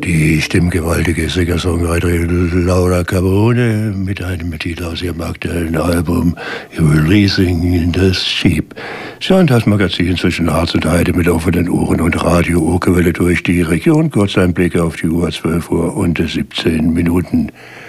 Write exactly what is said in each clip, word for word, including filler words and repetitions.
Die stimmgewaltige Singer-Songwriterin Laura Carbone mit einem Titel aus ihrem aktuellen Album Releasing the Sheep. Sie hören das Magazin zwischen Harz und Heide mit offenen Ohren und Radio Urkewelle durch die Region. Kurz ein Blick auf die Uhr, zwölf Uhr und siebzehn Minuten.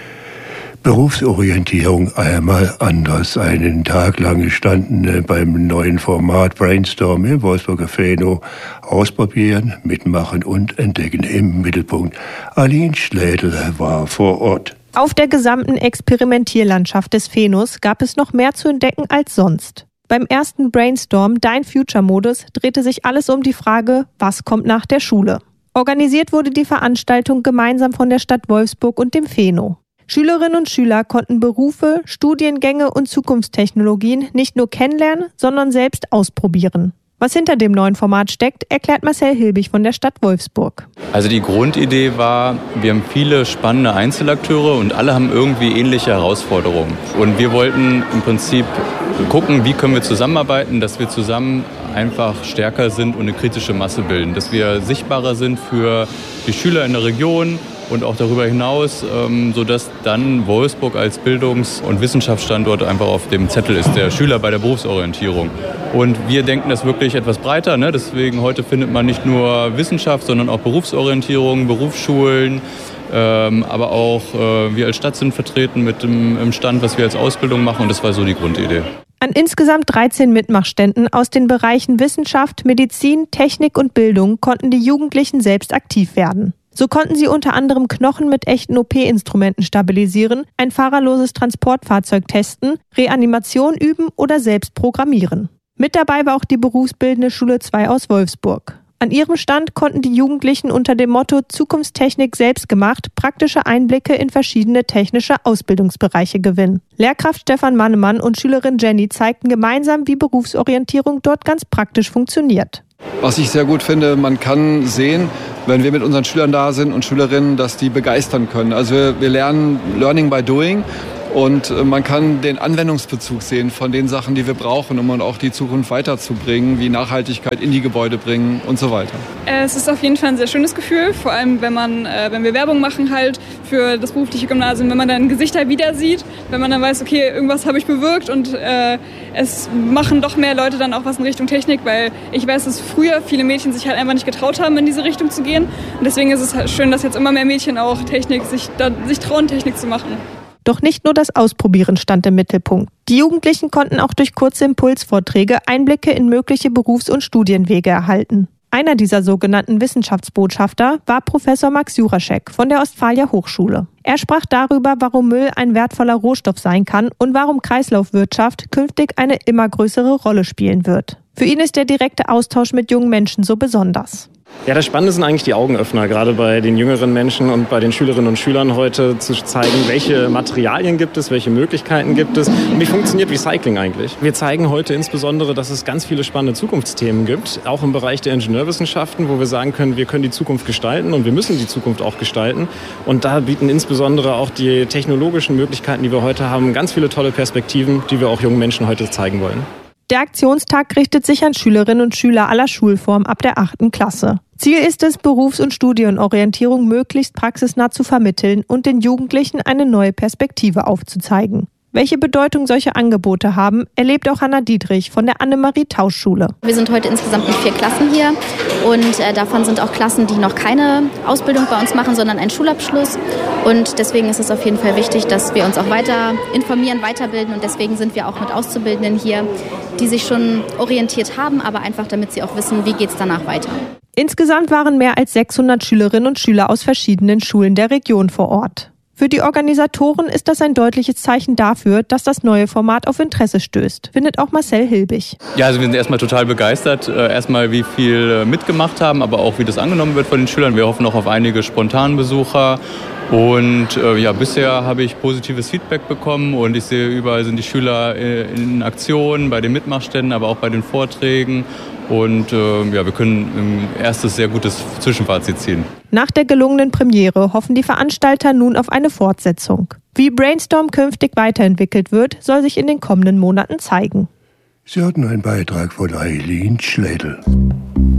Berufsorientierung einmal anders. Einen Tag lang standen beim neuen Format Brainstorm im Wolfsburger Phäno ausprobieren, mitmachen und entdecken im Mittelpunkt. Aline Schlädel war vor Ort. Auf der gesamten Experimentierlandschaft des Phenos gab es noch mehr zu entdecken als sonst. Beim ersten Brainstorm Dein Future-Modus drehte sich alles um die Frage, was kommt nach der Schule? Organisiert wurde die Veranstaltung gemeinsam von der Stadt Wolfsburg und dem Phäno. Schülerinnen und Schüler konnten Berufe, Studiengänge und Zukunftstechnologien nicht nur kennenlernen, sondern selbst ausprobieren. Was hinter dem neuen Format steckt, erklärt Marcel Hilbig von der Stadt Wolfsburg. Also die Grundidee war, wir haben viele spannende Einzelakteure und alle haben irgendwie ähnliche Herausforderungen. Und wir wollten im Prinzip gucken, wie können wir zusammenarbeiten, dass wir zusammen einfach stärker sind und eine kritische Masse bilden. Dass wir sichtbarer sind für die Schüler in der Region und auch darüber hinaus, ähm, sodass dann Wolfsburg als Bildungs- und Wissenschaftsstandort einfach auf dem Zettel ist, der Schüler bei der Berufsorientierung. Und wir denken das wirklich etwas breiter, ne? Deswegen heute findet man nicht nur Wissenschaft, sondern auch Berufsorientierung, Berufsschulen, ähm, aber auch äh, wir als Stadt sind vertreten mit dem im Stand, was wir als Ausbildung machen, und das war so die Grundidee. An insgesamt dreizehn Mitmachständen aus den Bereichen Wissenschaft, Medizin, Technik und Bildung konnten die Jugendlichen selbst aktiv werden. So konnten sie unter anderem Knochen mit echten O P-Instrumenten stabilisieren, ein fahrerloses Transportfahrzeug testen, Reanimation üben oder selbst programmieren. Mit dabei war auch die berufsbildende Schule zwei aus Wolfsburg. An ihrem Stand konnten die Jugendlichen unter dem Motto Zukunftstechnik selbst gemacht praktische Einblicke in verschiedene technische Ausbildungsbereiche gewinnen. Lehrkraft Stefan Mannemann und Schülerin Jenny zeigten gemeinsam, wie Berufsorientierung dort ganz praktisch funktioniert. Was ich sehr gut finde, man kann sehen, wenn wir mit unseren Schülern da sind und Schülerinnen, dass die begeistern können. Also wir, wir lernen Learning by Doing. Und man kann den Anwendungsbezug sehen von den Sachen, die wir brauchen, um auch die Zukunft weiterzubringen, wie Nachhaltigkeit in die Gebäude bringen und so weiter. Es ist auf jeden Fall ein sehr schönes Gefühl, vor allem wenn man, wenn wir Werbung machen halt für das berufliche Gymnasium, wenn man dann Gesichter wieder sieht, wenn man dann weiß, okay, irgendwas habe ich bewirkt und äh, es machen doch mehr Leute dann auch was in Richtung Technik, weil ich weiß, dass früher viele Mädchen sich halt einfach nicht getraut haben, in diese Richtung zu gehen. Und deswegen ist es halt schön, dass jetzt immer mehr Mädchen auch Technik sich, da, sich trauen, Technik zu machen. Doch nicht nur das Ausprobieren stand im Mittelpunkt. Die Jugendlichen konnten auch durch kurze Impulsvorträge Einblicke in mögliche Berufs- und Studienwege erhalten. Einer dieser sogenannten Wissenschaftsbotschafter war Professor Max Juraschek von der Ostfalia Hochschule. Er sprach darüber, warum Müll ein wertvoller Rohstoff sein kann und warum Kreislaufwirtschaft künftig eine immer größere Rolle spielen wird. Für ihn ist der direkte Austausch mit jungen Menschen so besonders. Ja, das Spannende sind eigentlich die Augenöffner, gerade bei den jüngeren Menschen und bei den Schülerinnen und Schülern heute zu zeigen, welche Materialien gibt es, welche Möglichkeiten gibt es und wie funktioniert Recycling eigentlich. Wir zeigen heute insbesondere, dass es ganz viele spannende Zukunftsthemen gibt, auch im Bereich der Ingenieurwissenschaften, wo wir sagen können, wir können die Zukunft gestalten und wir müssen die Zukunft auch gestalten. Und da bieten insbesondere auch die technologischen Möglichkeiten, die wir heute haben, ganz viele tolle Perspektiven, die wir auch jungen Menschen heute zeigen wollen. Der Aktionstag richtet sich an Schülerinnen und Schüler aller Schulformen ab der achten Klasse. Ziel ist es, Berufs- und Studienorientierung möglichst praxisnah zu vermitteln und den Jugendlichen eine neue Perspektive aufzuzeigen. Welche Bedeutung solche Angebote haben, erlebt auch Hanna Dietrich von der Annemarie-Tausch-Schule. Wir sind heute insgesamt mit vier Klassen hier und äh, davon sind auch Klassen, die noch keine Ausbildung bei uns machen, sondern einen Schulabschluss. Und deswegen ist es auf jeden Fall wichtig, dass wir uns auch weiter informieren, weiterbilden. Und deswegen sind wir auch mit Auszubildenden hier, die sich schon orientiert haben, aber einfach damit sie auch wissen, wie geht es danach weiter. Insgesamt waren mehr als sechshundert Schülerinnen und Schüler aus verschiedenen Schulen der Region vor Ort. Für die Organisatoren ist das ein deutliches Zeichen dafür, dass das neue Format auf Interesse stößt, findet auch Marcel Hilbig. Ja, also wir sind erstmal total begeistert. Erstmal, wie viel mitgemacht haben, aber auch, wie das angenommen wird von den Schülern. Wir hoffen auch auf einige Spontanbesucher. Und äh, ja, bisher habe ich positives Feedback bekommen und ich sehe, überall sind die Schüler in Aktion, bei den Mitmachständen, aber auch bei den Vorträgen. Und äh, ja, wir können ein erstes sehr gutes Zwischenfazit ziehen. Nach der gelungenen Premiere hoffen die Veranstalter nun auf eine Fortsetzung. Wie Brainstorm künftig weiterentwickelt wird, soll sich in den kommenden Monaten zeigen. Sie hatten einen Beitrag von Aline Schlädel.